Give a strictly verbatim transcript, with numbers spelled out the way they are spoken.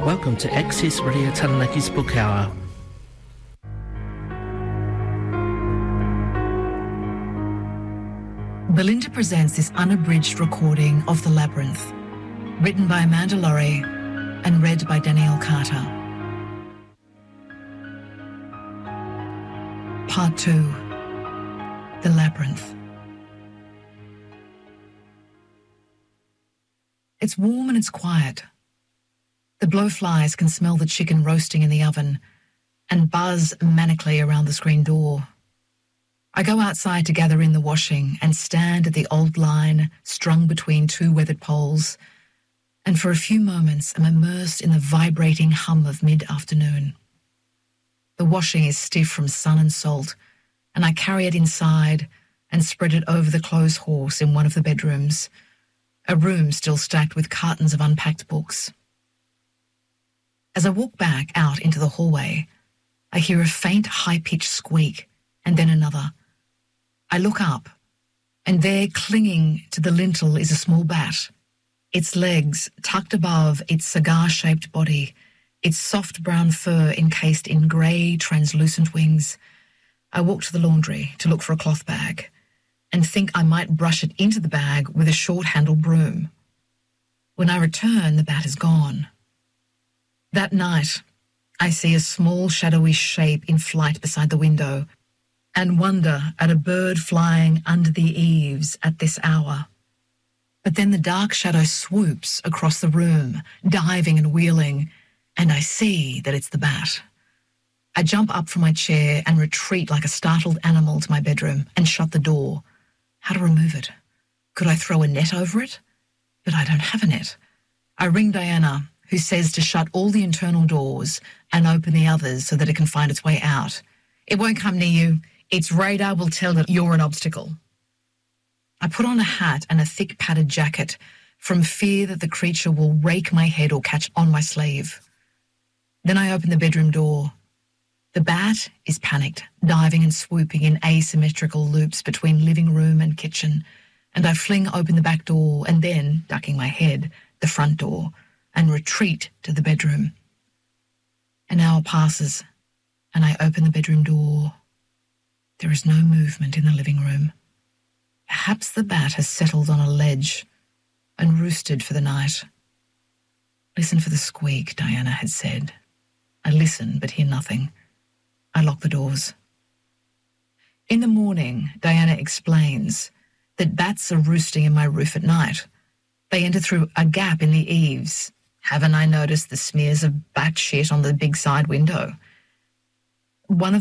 Welcome to Access Radio Taranaki's Book Hour. Belinda presents this unabridged recording of The Labyrinth, written by Amanda Laurie and read by Danielle Carter. Part two, The Labyrinth. It's warm and it's quiet. The blowflies can smell the chicken roasting in the oven and buzz manically around the screen door. I go outside to gather in the washing and stand at the old line strung between two weathered poles, and for a few moments am immersed in the vibrating hum of mid-afternoon. The washing is stiff from sun and salt, and I carry it inside and spread it over the clothes horse in one of the bedrooms, a room still stacked with cartons of unpacked books. As I walk back out into the hallway, I hear a faint, high-pitched squeak, and then another. I look up, and there, clinging to the lintel, is a small bat, its legs tucked above its cigar-shaped body, its soft brown fur encased in grey, translucent wings. I walk to the laundry to look for a cloth bag and think I might brush it into the bag with a short-handled broom. When I return, the bat is gone. That night, I see a small, shadowy shape in flight beside the window and wonder at a bird flying under the eaves at this hour. But then the dark shadow swoops across the room, diving and wheeling, and I see that it's the bat. I jump up from my chair and retreat like a startled animal to my bedroom and shut the door. How to remove it? Could I throw a net over it? But I don't have a net. I ring Diana, who says to shut all the internal doors and open the others so that it can find its way out. It won't come near you. Its radar will tell that you're an obstacle. I put on a hat and a thick padded jacket from fear that the creature will rake my head or catch on my sleeve. Then I open the bedroom door. The bat is panicked, diving and swooping in asymmetrical loops between living room and kitchen, and I fling open the back door and then, ducking my head, the front door, and retreat to the bedroom. An hour passes, and I open the bedroom door. There is no movement in the living room. Perhaps the bat has settled on a ledge and roosted for the night. Listen for the squeak, Diana had said. I listen, but hear nothing. I lock the doors. In the morning, Diana explains that bats are roosting in my roof at night. They enter through a gap in the eaves. Haven't I noticed the smears of bat shit on the big side window? One of